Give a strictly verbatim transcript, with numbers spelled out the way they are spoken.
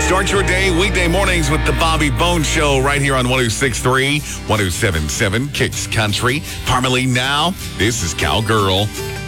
Start your day weekday mornings with the Bobby Bones Show right here on one oh six point three, one oh seven point seven Kicks Country. Parmalee now. This is Cowgirl.